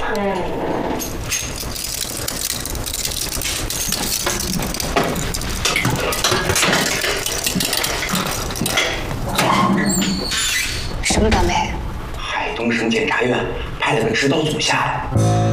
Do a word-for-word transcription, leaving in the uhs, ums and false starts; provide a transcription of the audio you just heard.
什么单位？ 海东省检察院派了个指导组下来。